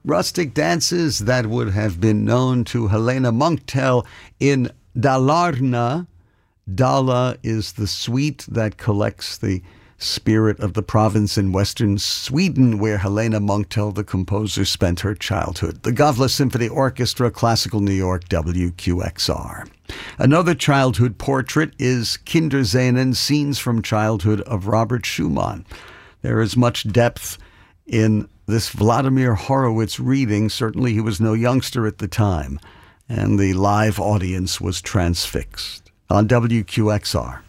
rustic dances that would have been known to Helena Munktel in Dalarna. Dala is the sweet that collects the spirit of the province in western Sweden where Helena Munktel, the composer, spent her childhood. The Gavle Symphony Orchestra, Classical New York, WQXR. Another childhood portrait is Kinderscenen, Scenes from Childhood of Robert Schumann. There is much depth in this Vladimir Horowitz reading. Certainly he was no youngster at the time, and the live audience was transfixed. On WQXR.